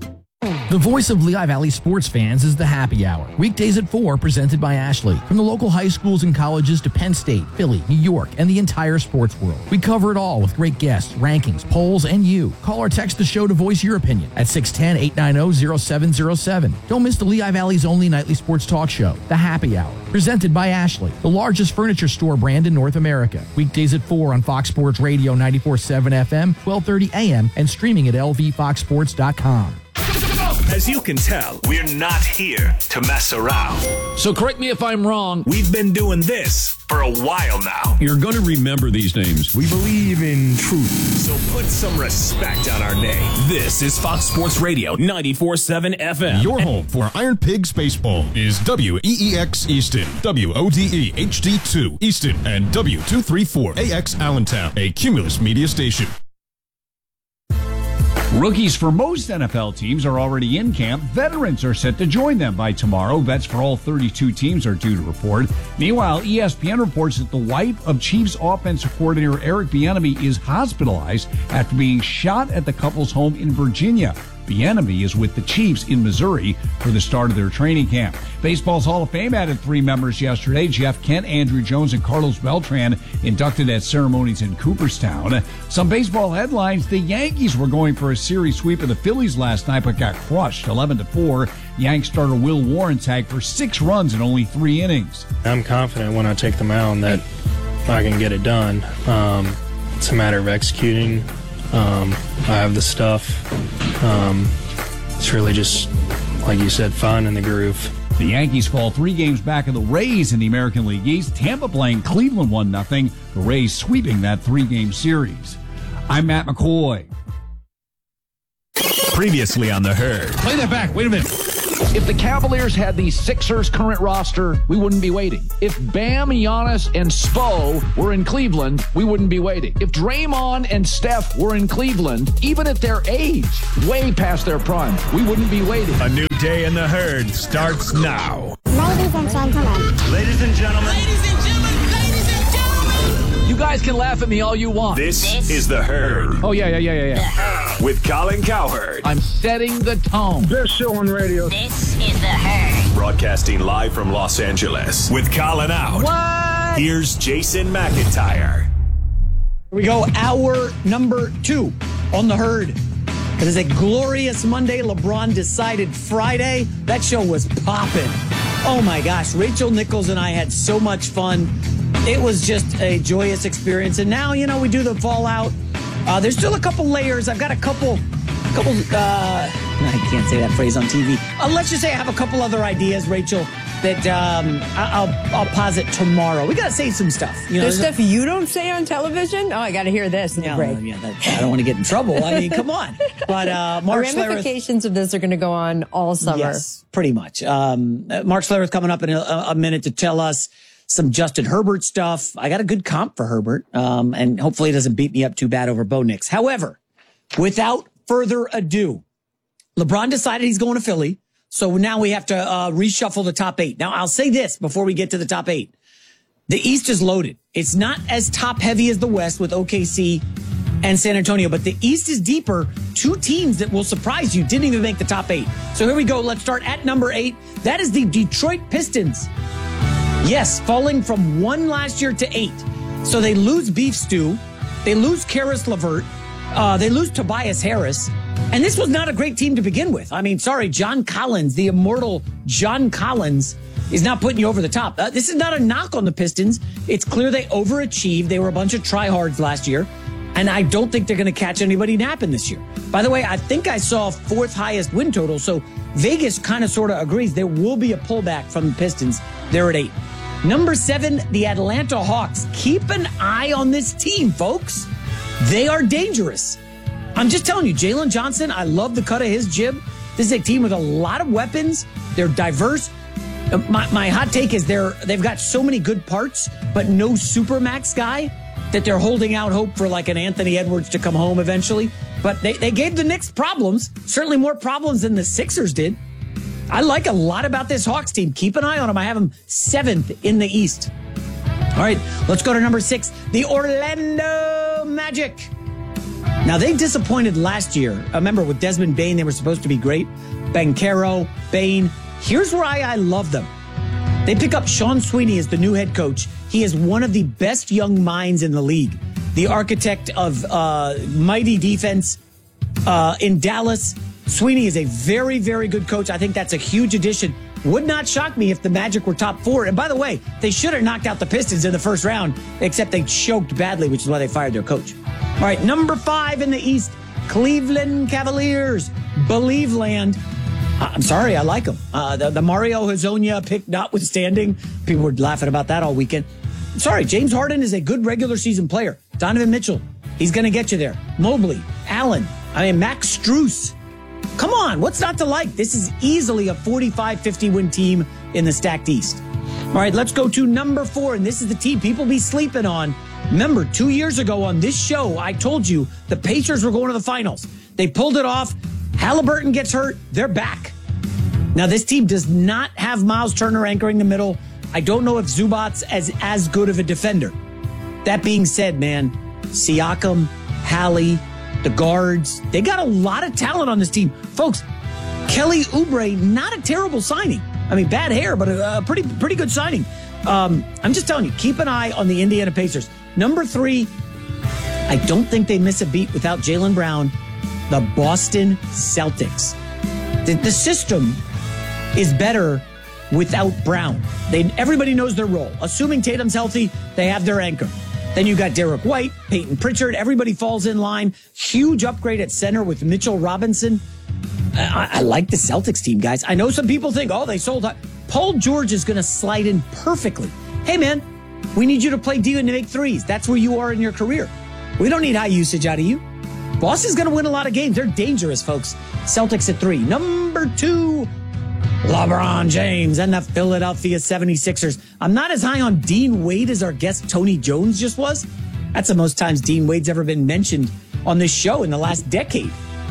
The voice of Lehigh Valley sports fans is the Happy Hour. Weekdays at four, presented by Ashley. From the local high schools and colleges to Penn State, Philly, New York, and the entire sports world. We cover it all with great guests, rankings, polls, and you. Call or text the show to voice your opinion at six one zero, eight nine zero, zero seven zero seven. Don't miss the Lehigh Valley's only nightly sports talk show, The Happy Hour. Presented by Ashley, the largest furniture store brand in North America. Weekdays at four on Fox Sports Radio ninety-four point seven F M, twelve thirty A M, and streaming at l v fox sports dot com. As you can tell, we're not here to mess around. So correct me if I'm wrong. We've been doing this for a while now. You're going to remember these names. We believe in truth. So put some respect on our name. This is Fox Sports Radio ninety-four point seven F M. Your home for Iron Pigs Baseball is W E E X Easton, W O D E H D two Easton, and W two thirty-four A X Allentown, a Cumulus media station. Rookies for most N F L teams are already in camp. Veterans are set to join them by tomorrow. Vets for all thirty-two teams are due to report. Meanwhile, E S P N reports that the wife of Chiefs offensive coordinator Eric Bieniemy is hospitalized after being shot at the couple's home in Virginia. Bieniemy is with the Chiefs in Missouri for the start of their training camp. Baseball's Hall of Fame added three members yesterday. Jeff Kent, Andrew Jones, and Carlos Beltran inducted at ceremonies in Cooperstown. Some baseball headlines: the Yankees were going for a series sweep of the Phillies last night, but got crushed eleven to four. Yanks starter Will Warren tagged for six runs in only three innings. I'm confident when I take the mound that I can get it done. Um, it's a matter of executing. Um, I have the stuff. Um, it's really just, like you said, fun in the groove. The Yankees fall three games back of the Rays in the American League East. Tampa playing Cleveland one nothing. The Rays sweeping that three-game series. I'm Matt McCoy. Previously on The Herd. Play that back. Wait a minute. If the Cavaliers had the Sixers' current roster, we wouldn't be waiting. If Bam, Giannis, and Spo were in Cleveland, we wouldn't be waiting. If Draymond and Steph were in Cleveland, even at their age, way past their prime, we wouldn't be waiting. A new day in The Herd starts now. Ladies and gentlemen. Ladies and gentlemen. Ladies and gentlemen. Ladies and gentlemen. You guys can laugh at me all you want. This, this is The Herd. Oh, yeah, yeah, yeah, yeah, yeah. With Colin Cowherd. I'm setting the tone. Best show on radio. This is The Herd. Broadcasting live from Los Angeles. With Colin out. What? Here's Jason McIntyre. Here we go, hour number two on The Herd. It is a glorious Monday. LeBron decided Friday. That show was popping. Oh my gosh, Rachel Nichols and I had so much fun. It was just a joyous experience. And now, you know, we do the fallout. Uh, there's still a couple layers. I've got a couple, couple, uh, I can't say that phrase on T V. Uh, let's just say I have a couple other ideas, Rachel, that um, I'll, I'll posit tomorrow. We got to say some stuff. You know, there's stuff you don't say on television? Oh, I got to hear this in yeah, the break. Well, yeah, that, I don't want to get in trouble. I mean, come on. But uh, Mark the ramifications Schlereth, of this are going to go on all summer. Yes, pretty much. Um, Mark Schlereth coming up in a, a minute to tell us some Justin Herbert stuff. I got a good comp for Herbert, um, and hopefully he doesn't beat me up too bad over Bo Nix. However, without further ado, LeBron decided he's going to Philly, so now we have to uh, reshuffle the top eight. Now, I'll say this before we get to the top eight. The East is loaded. It's not as top-heavy as the West with O K C and San Antonio, but the East is deeper. Two teams that will surprise you didn't even make the top eight. So here we go. Let's start at number eight. That is the Detroit Pistons. Yes, falling from one last year to eight. So they lose Beef Stew. They lose Karis LeVert. Uh, they lose Tobias Harris. And this was not a great team to begin with. I mean, sorry, John Collins, the immortal John Collins, is not putting you over the top. Uh, this is not a knock on the Pistons. It's clear they overachieved. They were a bunch of tryhards last year. And I don't think they're going to catch anybody napping this year. By the way, I think I saw fourth highest win total. So Vegas kind of sort of agrees there will be a pullback from the Pistons. They're at eight. Number seven, the Atlanta Hawks. Keep an eye on this team, folks. They are dangerous. I'm just telling you, Jalen Johnson, I love the cut of his jib. This is a team with a lot of weapons. They're diverse. My, my hot take is they're, they've got so many good parts, but no Supermax guy that they're holding out hope for like an Anthony Edwards to come home eventually. But they, they gave the Knicks problems, certainly more problems than the Sixers did. I like a lot about this Hawks team. Keep an eye on them. I have them seventh in the East. All right, let's go to number six, the Orlando Magic. Now, they disappointed last year. Remember, with Desmond Bane, they were supposed to be great. Banchero, Bane. Here's why I love them. They pick up Sean Sweeney as the new head coach. He is one of the best young minds in the league. The architect of uh, mighty defense uh, in Dallas. Sweeney is a very, very good coach. I think that's a huge addition. Would not shock me if the Magic were top four. And by the way, they should have knocked out the Pistons in the first round, except they choked badly, which is why they fired their coach. All right, number five in the East, Cleveland Cavaliers. Believe land. I'm sorry, I like them. Uh, the, the Mario Hezonja pick notwithstanding, people were laughing about that all weekend. Sorry, James Harden is a good regular season player. Donovan Mitchell, he's going to get you there. Mobley, Allen, I mean, Max Strus. Come on, what's not to like? This is easily a forty-five fifty win team in the stacked East. All right, let's go to number four, and this is the team people be sleeping on. Remember, two years ago on this show, I told you the Pacers were going to the finals. They pulled it off. Halliburton gets hurt. They're back. Now, this team does not have Miles Turner anchoring the middle. I don't know if Zubac's as, as good of a defender. That being said, man, Siakam, Hallie, the guards. They got a lot of talent on this team. Folks, Kelly Oubre, not a terrible signing. I mean, bad hair, but a, a pretty pretty good signing. Um, I'm just telling you, keep an eye on the Indiana Pacers. Number three, I don't think they miss a beat without Jaylen Brown, the Boston Celtics. The, the system is better without Brown. They everybody knows their role. Assuming Tatum's healthy, they have their anchor. Then you got Derek White, Peyton Pritchard. Everybody falls in line. Huge upgrade at center with Mitchell Robinson. I, I like the Celtics team, guys. I know some people think, oh, they sold out. Paul George is going to slide in perfectly. Hey, man, we need you to play D and to make threes. That's where you are in your career. We don't need high usage out of you. Boston's going to win a lot of games. They're dangerous, folks. Celtics at three. Number two, LeBron James and the Philadelphia seventy-sixers. I'm not as high on Dean Wade as our guest Tony Jones just was. That's the most times Dean Wade's ever been mentioned on this show in the last decade.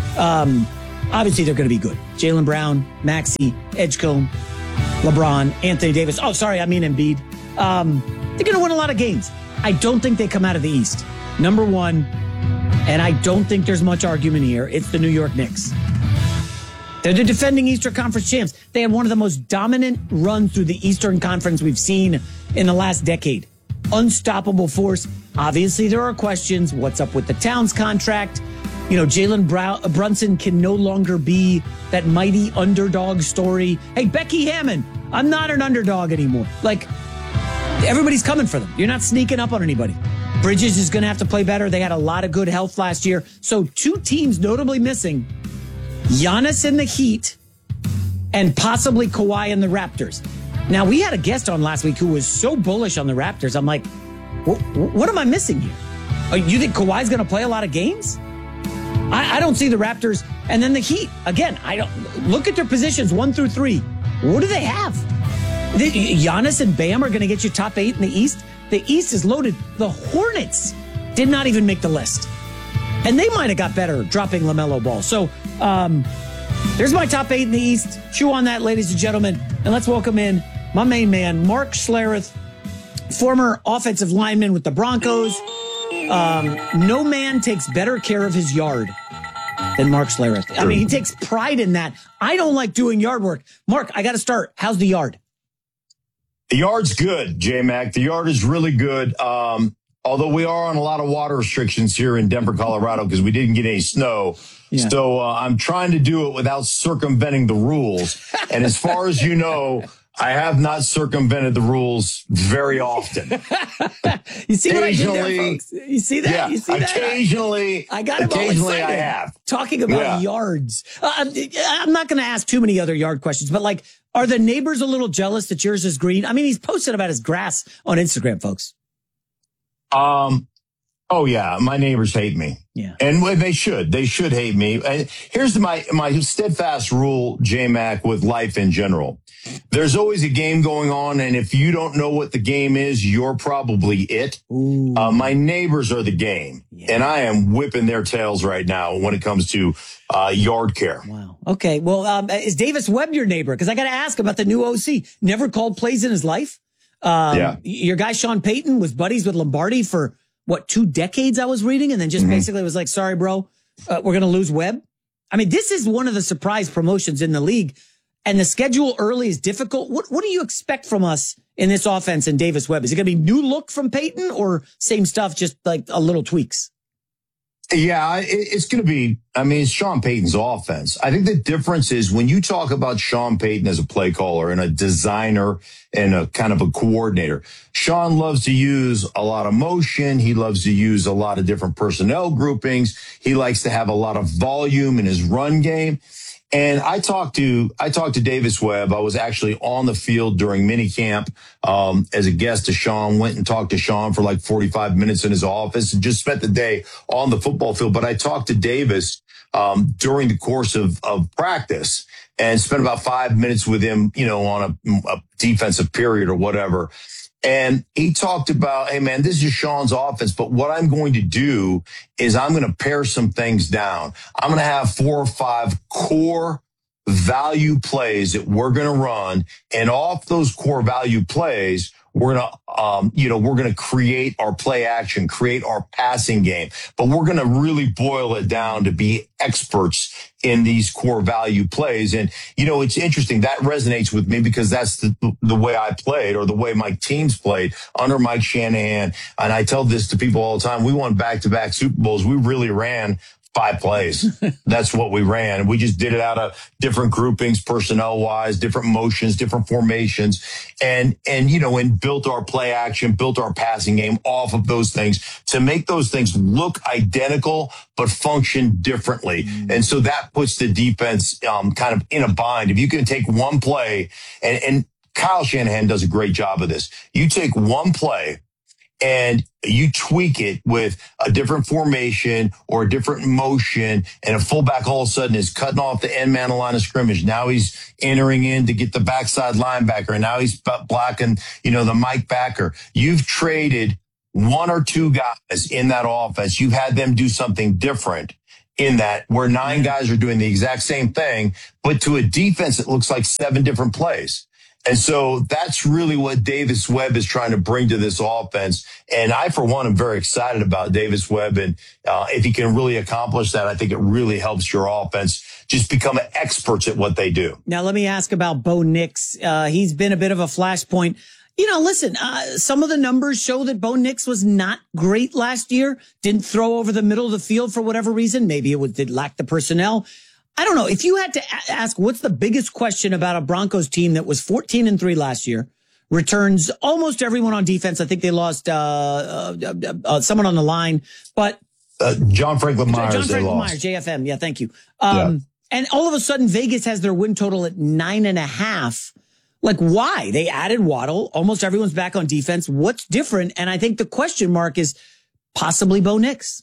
Um, obviously, they're going to be good. Jaylen Brown, Maxey, Edgecombe, LeBron, Anthony Davis. Oh, sorry, I mean Embiid. Um, they're going to win a lot of games. I don't think they come out of the East. Number one, and I don't think there's much argument here, it's the New York Knicks. They're the defending Eastern Conference champs. They had one of the most dominant runs through the Eastern Conference we've seen in the last decade. Unstoppable force. Obviously, there are questions. What's up with the Towns contract? You know, Jalen Brown, Brunson can no longer be that mighty underdog story. Hey, Becky Hammon, I'm not an underdog anymore. Like, everybody's coming for them. You're not sneaking up on anybody. Bridges is going to have to play better. They had a lot of good health last year. So two teams notably missing. Giannis in the Heat, and possibly Kawhi in the Raptors. Now, we had a guest on last week who was so bullish on the Raptors. I'm like, what am I missing here? Uh, you think Kawhi's going to play a lot of games? I, I don't see the Raptors. And then the Heat, again, I don't look at their positions one through three. What do they have? The, Giannis and Bam are going to get you top eight in the East. The East is loaded. The Hornets did not even make the list. And they might have got better dropping LaMelo Ball. So um, there's my top eight in the East. Chew on that, ladies and gentlemen. And let's welcome in my main man, Mark Schlereth, former offensive lineman with the Broncos. Um, no man takes better care of his yard than Mark Schlereth. I mean, he takes pride in that. I don't like doing yard work. Mark, I got to start. How's the yard? The yard's good, J-Mac. The yard is really good. Um, although we are on a lot of water restrictions here in Denver, Colorado, because we didn't get any snow. Yeah. So uh, I'm trying to do it without circumventing the rules. And as far as you know, I have not circumvented the rules very often. You see what I did there, folks? You see that? Yeah, you see that? Occasionally, I got him occasionally all I have. Talking about yeah. yards. Uh, I'm, I'm not going to ask too many other yard questions, but like, are the neighbors a little jealous that yours is green? I mean, he's posted about his grass on Instagram, folks. Um, oh yeah, my neighbors hate me. Yeah. And they should. They should hate me. And here's my, my steadfast rule, J-Mac, with life in general. There's always a game going on, and if you don't know what the game is, you're probably it. Uh, my neighbors are the game, yeah. and I am whipping their tails right now when it comes to uh, yard care. Wow. Okay. Well, um, is Davis Webb your neighbor? Because I got to ask about the new O C. Never called plays in his life. Um, yeah. Your guy Sean Payton was buddies with Lombardi for what two decades? I was reading, and then just mm-hmm. basically was like, "Sorry, bro, uh, we're going to lose Webb." I mean, this is one of the surprise promotions in the league. And the schedule early is difficult. What what do you expect from us in this offense and Davis Webb? Is it going to be new look from Peyton or same stuff, just like a little tweaks? Yeah, it, it's going to be, I mean, it's Sean Payton's offense. I think the difference is when you talk about Sean Payton as a play caller and a designer and a kind of a coordinator, Sean loves to use a lot of motion. He loves to use a lot of different personnel groupings. He likes to have a lot of volume in his run game. And I talked to, I talked to Davis Webb. I was actually on the field during minicamp, um, as a guest to Sean, went and talked to Sean for like forty-five minutes in his office and just spent the day on the football field. But I talked to Davis, um, during the course of, of practice and spent about five minutes with him, you know, on a, a defensive period or whatever. And he talked about, hey, man, this is Sean's offense, but what I'm going to do is I'm going to pare some things down. I'm going to have four or five core value plays that we're going to run. And off those core value plays, We're going to, um, you know, we're going to create our play action, create our passing game, but we're going to really boil it down to be experts in these core value plays. And, you know, it's interesting. That resonates with me because that's the, the way I played or the way my teams played under Mike Shanahan. And I tell this to people all the time. We won back-to-back Super Bowls. We really ran five plays. That's what we ran. We just did it out of different groupings, personnel wise, different motions, different formations. And, and, you know, and built our play action, built our passing game off of those things to make those things look identical, but function differently. Mm. And so that puts the defense, um, kind of in a bind. If you can take one play and, and Kyle Shanahan does a great job of this. You take one play and you tweak it with a different formation or a different motion, and a fullback all of a sudden is cutting off the end man line of scrimmage. Now he's entering in to get the backside linebacker, and now he's blocking, you know, the Mike backer. You've traded one or two guys in that offense. You've had them do something different in that, where nine guys are doing the exact same thing, but to a defense, it looks like seven different plays. And so that's really what Davis Webb is trying to bring to this offense. And I, for one, am very excited about Davis Webb. And uh, if he can really accomplish that, I think it really helps your offense just become experts at what they do. Now, let me ask about Bo Nix. Uh, he's been a bit of a flashpoint. You know, listen, uh, some of the numbers show that Bo Nix was not great last year. Didn't throw over the middle of the field for whatever reason. Maybe it did lack the personnel. I don't know. If you had to ask what's the biggest question about a Broncos team that was fourteen and three last year, returns almost everyone on defense. I think they lost uh, uh, uh someone on the line, but uh, John Franklin Myers. John Franklin Myers, J F M. Yeah, thank you. Um, yeah. And all of a sudden, Vegas has their win total at nine and a half. Like, why? They added Waddle. Almost everyone's back on defense. What's different? And I think the question mark is possibly Bo Nix.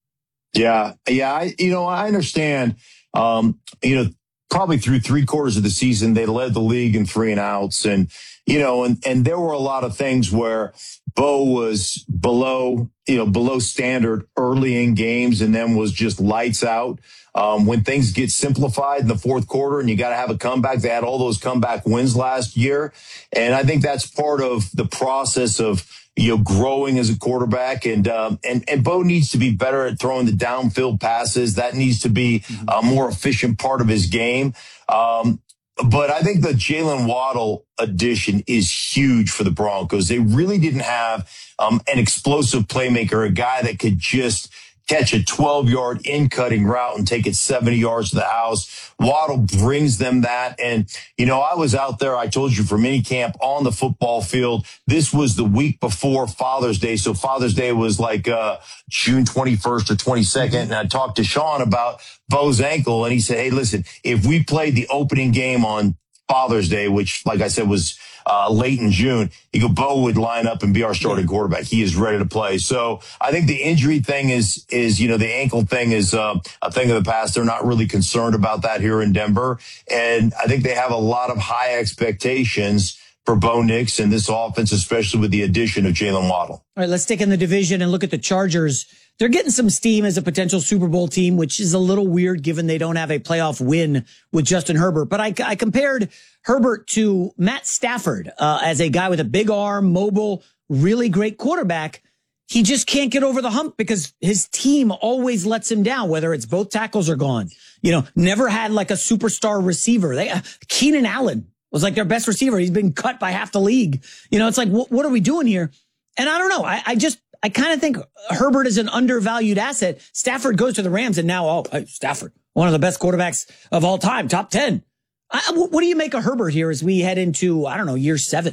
Yeah, yeah. I, you know, I understand. Um, you know, probably through three quarters of the season, they led the league in three and outs. And, you know, and, and there were a lot of things where Bo was below, you know, below standard early in games and then was just lights out. Um, when things get simplified in the fourth quarter and you got to have a comeback, they had all those comeback wins last year. And I think that's part of the process of, you know, growing as a quarterback. And, um, and, and Bo needs to be better at throwing the downfield passes. That needs to be a more efficient part of his game. Um, but I think the Jalen Waddle addition is huge for the Broncos. They really didn't have, um, an explosive playmaker, a guy that could just catch a twelve-yard in-cutting route and take it seventy yards to the house. Waddle brings them that. And, you know, I was out there, I told you, for minicamp on the football field. This was the week before Father's Day. So Father's Day was like uh June twenty-first or twenty-second. And I talked to Sean about Bo's ankle, and he said, hey, listen, if we played the opening game on Father's Day, which, like I said, was Uh, late in June, he go, Bo would line up and be our starting quarterback. He is ready to play. So I think the injury thing is, is, you know, the ankle thing is uh, a thing of the past. They're not really concerned about that here in Denver. And I think they have a lot of high expectations for Bo Nix and this offense, especially with the addition of Jalen Waddle. All right, let's stick in the division and look at the Chargers. They're getting some steam as a potential Super Bowl team, which is a little weird given they don't have a playoff win with Justin Herbert. But I, I compared Herbert to Matt Stafford uh, as a guy with a big arm, mobile, really great quarterback. He just can't get over the hump because his team always lets him down, whether it's both tackles are gone. You know, never had like a superstar receiver. They, uh, Keenan Allen was like their best receiver. He's been cut by half the league. You know, it's like, wh- what are we doing here? And I don't know. I, I just... I kind of think Herbert is an undervalued asset. Stafford goes to the Rams, and now, oh, hey, Stafford, one of the best quarterbacks of all time, top ten. I, what do you make of Herbert here as we head into, I don't know, year seven?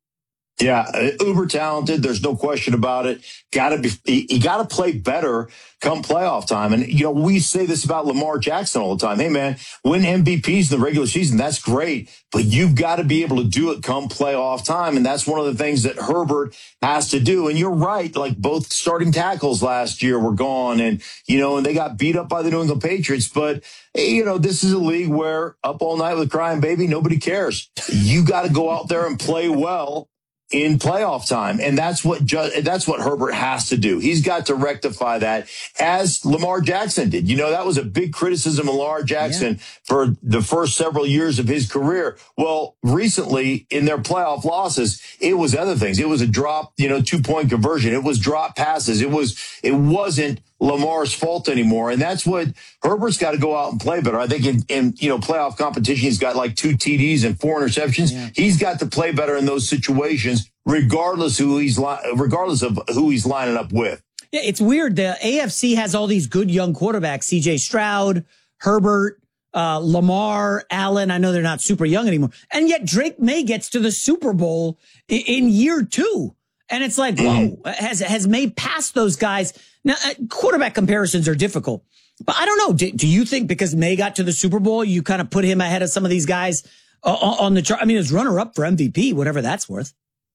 Yeah, uber talented. There's no question about it. Got to be, he, he got to play better come playoff time. And, you know, we say this about Lamar Jackson all the time. Hey, man, win M V Ps in the regular season. That's great. But you've got to be able to do it come playoff time. And that's one of the things that Herbert has to do. And you're right. Like, both starting tackles last year were gone. And, you know, and they got beat up by the New England Patriots. But, you know, this is a league where up all night with crying baby, nobody cares. You got to go out there and play well. in playoff time. And that's what ju- that's what Herbert has to do. He's got to rectify that, as Lamar Jackson did. You know, that was a big criticism of Lamar Jackson yeah. for the first several years of his career. Well, recently in their playoff losses, it was other things. It was a drop, you know, two-point conversion. It was drop passes. It was it wasn't Lamar's fault anymore. And that's what Herbert's got to go out and play better. I think in, in you know, playoff competition, he's got like two T Ds and four interceptions. Yeah. He's got to play better in those situations, regardless who he's li- regardless of who he's lining up with. Yeah, it's weird. The A F C has all these good young quarterbacks: C J Stroud, Herbert, uh, Lamar, Allen. I know they're not super young anymore, and yet Drake May gets to the Super Bowl in, in year two, and it's like, whoa, has has May passed those guys? Now, uh, quarterback comparisons are difficult, but I don't know. Do, do you think because May got to the Super Bowl, you kind of put him ahead of some of these guys uh, on the chart? I mean, as runner-up for M V P, whatever that's worth.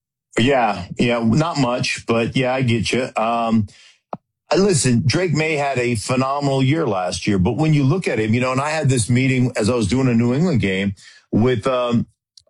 Yeah, yeah, not much, but yeah, I get you. Um, listen, Drake May had a phenomenal year last year, but when you look at him, you know, and I had this meeting as I was doing a New England game with, um,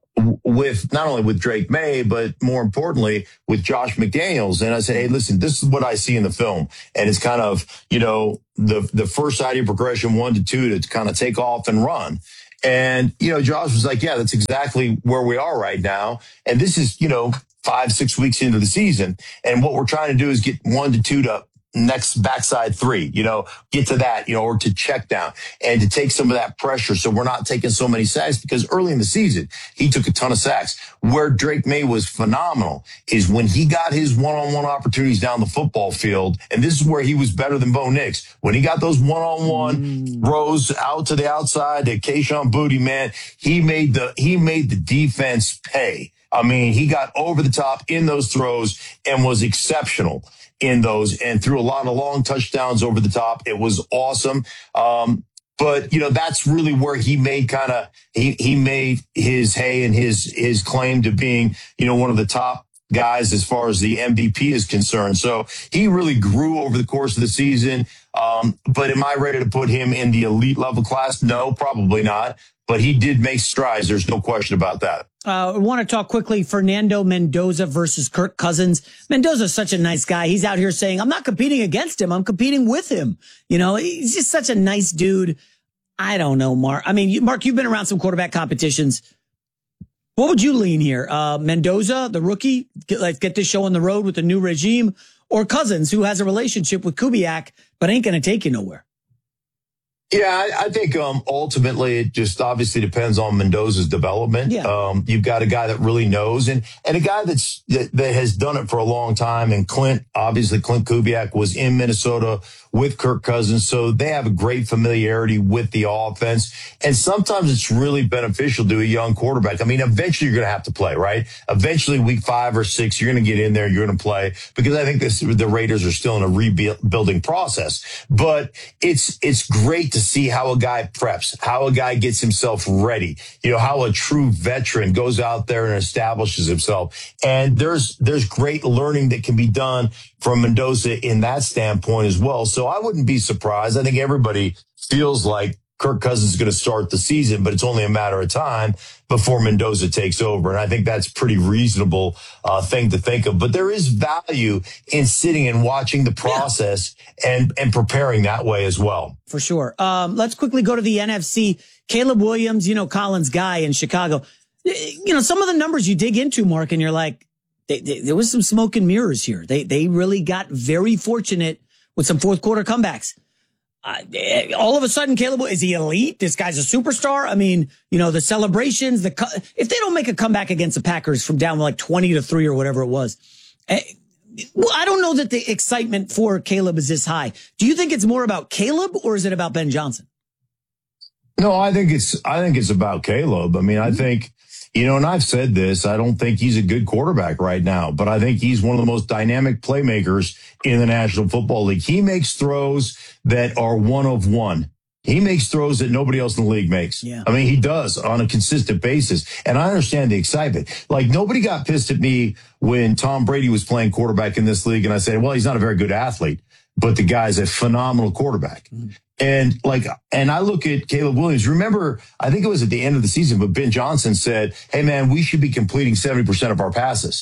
with not only with Drake May, but more importantly with Josh McDaniels. And I said, hey, listen, this is what I see in the film. And it's kind of, you know, the, the first idea progression one to two to kind of take off and run. And, you know, Josh was like, yeah, that's exactly where we are right now. And this is, you know, five, six weeks into the season. And what we're trying to do is get one to two to next backside three, you know, get to that, you know, or to check down and to take some of that pressure. So we're not taking so many sacks, because early in the season, he took a ton of sacks. Where Drake May was phenomenal is when he got his one-on-one opportunities down the football field. And this is where he was better than Bo Nix. When he got those one-on-one mm. throws out to the outside to Kayshon Boutte, man, he made the, he made the defense pay. I mean, he got over the top in those throws and was exceptional in those and threw a lot of long touchdowns over the top. It was awesome. Um, but, you know, that's really where he made kind of, he, he made his hay and his, his claim to being, you know, one of the top guys as far as the M V P is concerned. So he really grew over the course of the season. Um, but am I ready to put him in the elite level class? No, probably not. But he did make strides. There's no question about that. Uh, I want to talk quickly, Fernando Mendoza versus Kirk Cousins. Mendoza's such a nice guy. He's out here saying, I'm not competing against him. I'm competing with him. You know, he's just such a nice dude. I don't know, Mark. I mean, Mark, you've been around some quarterback competitions. What would you lean here? Uh, Mendoza, the rookie, get, like, get this show on the road with the new regime, or Cousins, who has a relationship with Kubiak, but ain't going to take you nowhere? Yeah, I, I think um, ultimately it just obviously depends on Mendoza's development. Yeah. Um, you've got a guy that really knows, and and a guy that's that, that has done it for a long time. And Clint, obviously, Clint Kubiak was in Minnesota with Kirk Cousins, so they have a great familiarity with the offense. And sometimes it's really beneficial to a young quarterback. I mean, eventually you're going to have to play, right? Eventually, week five or six, you're going to get in there, you're going to play, because I think this, the Raiders are still in a rebuilding process. But it's it's great to see how a guy preps, how a guy gets himself ready, you know, how a true veteran goes out there and establishes himself. And there's there's great learning that can be done from Mendoza in that standpoint as well. So I wouldn't be surprised. I think everybody feels like Kirk Cousins is going to start the season, but it's only a matter of time before Mendoza takes over. And I think that's a pretty reasonable uh, thing to think of. But there is value in sitting and watching the process yeah. and, and preparing that way as well. For sure. Um, let's quickly go to the N F C. Caleb Williams, you know, Colin's guy in Chicago. You know, some of the numbers you dig into, Mark, and you're like, they, they, there was some smoke and mirrors here. They, they really got very fortunate with some fourth quarter comebacks. Uh, all of a sudden, Caleb, is he elite? This guy's a superstar. I mean, you know, the celebrations, the, if they don't make a comeback against the Packers from down like twenty to three or whatever it was, uh, well, I don't know that the excitement for Caleb is this high. Do you think it's more about Caleb, or is it about Ben Johnson? No, I think it's, I think it's about Caleb. I mean, I think, you know, and I've said this, I don't think he's a good quarterback right now, but I think he's one of the most dynamic playmakers in the National Football League. He makes throws that are one of one. He makes throws that nobody else in the league makes. Yeah. I mean, he does on a consistent basis. And I understand the excitement. Like, nobody got pissed at me when Tom Brady was playing quarterback in this league. And I said, well, he's not a very good athlete, but the guy's a phenomenal quarterback. Mm-hmm. And like, and I look at Caleb Williams. Remember, I think it was at the end of the season, but Ben Johnson said, hey, man, we should be completing seventy percent of our passes.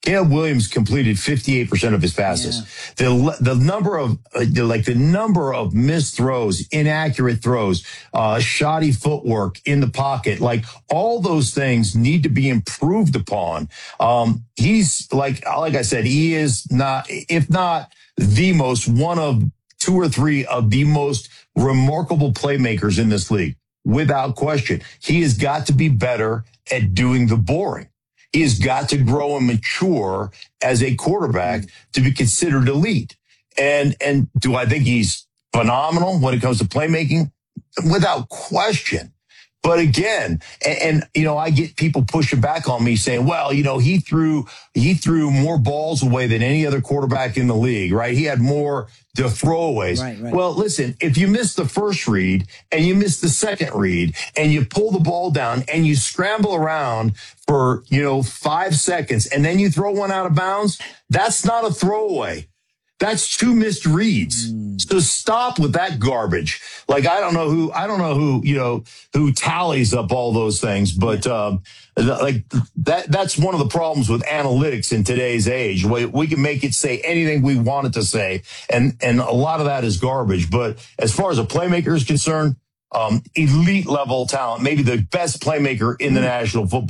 Caleb Williams completed fifty-eight percent of his passes. Yeah. The the number of uh, the, like the number of missed throws, inaccurate throws, uh, shoddy footwork in the pocket, like all those things need to be improved upon. Um, he's like like I said, he is not, if not the most, one of two or three of the most remarkable playmakers in this league, without question. He has got to be better at doing the boring. He has got to grow and mature as a quarterback to be considered elite. And, and do I think he's phenomenal when it comes to playmaking? Without question. But again, and, and, you know, I get people pushing back on me saying, well, you know, he threw, he threw more balls away than any other quarterback in the league, right? He had more the throwaways. Right, right. Well, listen, if you miss the first read and you miss the second read and you pull the ball down and you scramble around for, you know, five seconds and then you throw one out of bounds, that's not a throwaway. That's two missed reads. Mm. So stop with that garbage. Like, I don't know who, I don't know who, you know, who tallies up all those things, but, um, like that, that's one of the problems with analytics in today's age. We, we can make it say anything we want it to say. And, and a lot of that is garbage. But as far as a playmaker is concerned, um, elite level talent, maybe the best playmaker in the National Football